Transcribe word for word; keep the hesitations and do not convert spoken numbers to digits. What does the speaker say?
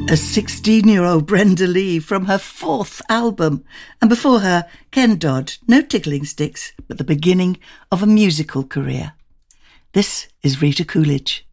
A sixteen-year-old Brenda Lee from her fourth album, and before her, Ken Dodd, no tickling sticks, but the beginning of a musical career. This is Rita Coolidge.